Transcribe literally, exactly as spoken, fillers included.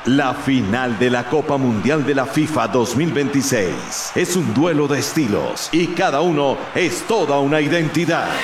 La final de la Copa Mundial de la FIFA dos mil veintiséis es un duelo de estilos y cada uno es toda una identidad.